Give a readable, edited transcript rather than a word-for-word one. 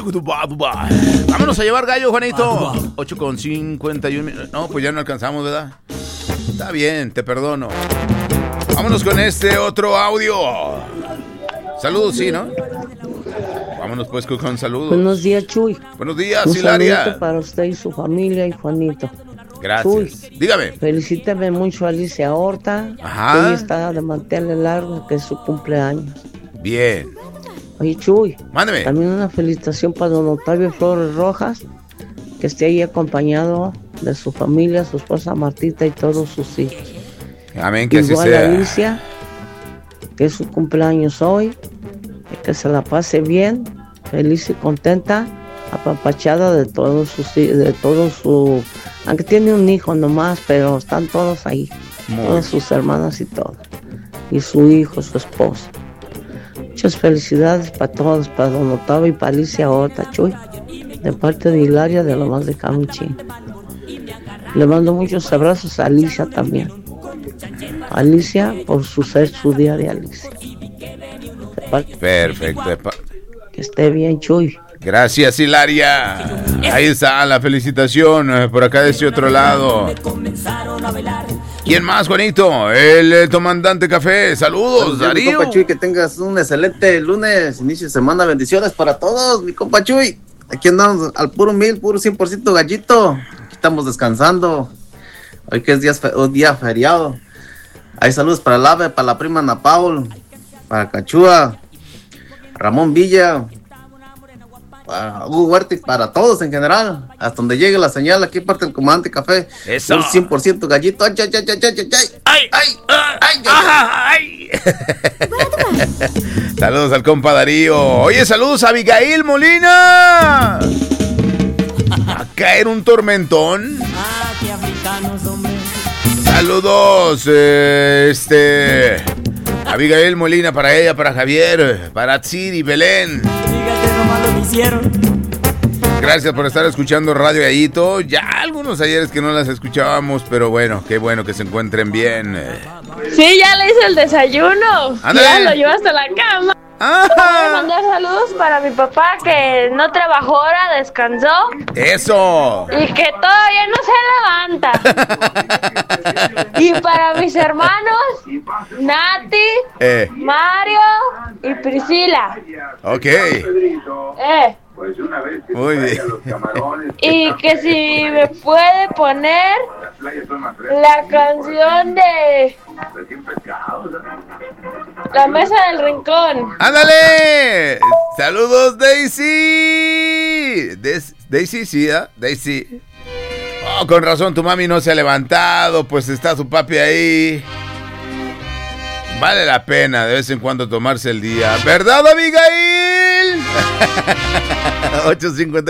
Vámonos a llevar gallo, Juanito. 8:51. No, pues ya no alcanzamos, ¿verdad? Está bien, te perdono. Vámonos con este otro audio. Saludos, sí, ¿no? Vámonos pues con saludos. Buenos días, Chuy. Buenos días, Un Hilaria. saludo para usted y su familia y Juanito. Gracias. Chuy, dígame. Felicítame mucho a Alicia Horta. Ajá. Hoy está de mantenerle largo, que es su cumpleaños. Bien. Oye, Chuy. Mándeme. También una felicitación para don Octavio Flores Rojas, que esté ahí acompañado de su familia, su esposa Martita y todos sus hijos. Amén, que así Igual sea. a Alicia, que es su cumpleaños hoy, y que se la pase bien, feliz y contenta, apapachada de todos su, aunque tiene un hijo nomás, pero están todos ahí, todas sus hermanas y todo, y su hijo, su esposa. Muchas felicidades para todos, para don Octavio y para Alicia Horta, Chuy, de parte de Hilaria de Lomas de Camuchín. Le mando muchos abrazos a Alicia también. Alicia, por su ser su día de Alicia. Perfecto. Que esté bien, Chuy. Gracias, Hilaria. Ahí está la felicitación por acá de este otro lado. ¿Quién más, Juanito? El comandante Café. Saludos, Darío. Mi compa Chuy, que tengas un excelente lunes, inicio de semana. Bendiciones para todos, mi compa Chuy. Aquí andamos al puro 1000, puro 100% gallito. Aquí estamos descansando. Hoy que es un día feriado. Hay saludos para el ave, para la prima Ana Paul, para Cachúa, Ramón Villa, para Hugo Huerta y para todos en general. Hasta donde llegue la señal, aquí parte el comandante Café. Eso. Un 100% gallito. Ay, ay, ay, ay, ay, ay, ay, ay. Saludos al compa Darío. Oye, saludos a Abigail Molina. Va a caer un tormentón. Saludos, Abigail Molina, para ella, para Javier, para Tsiri, Belén. Gracias por estar escuchando Radio Gallito. Ya algunos ayeres que no las escuchábamos, pero bueno, qué bueno que se encuentren bien. Sí, ya le hice el desayuno. ¡Ándale! Ya lo llevo hasta la cama. Voy a mandar saludos para mi papá que no trabajó ahora, descansó. ¡Eso! Y que todavía no se levanta. Y para mis hermanos, Nati, Mario y Priscila. Ok. Muy bien. Y que si me puede poner la canción de La Mesa del Rincón. ¡Ándale! ¡Saludos, Daisy! Daisy, sí, ¿eh? Daisy. Oh, con razón, tu mami no se ha levantado, pues está su papi ahí. Vale la pena de vez en cuando tomarse el día. ¿Verdad, Abigail? 8:50.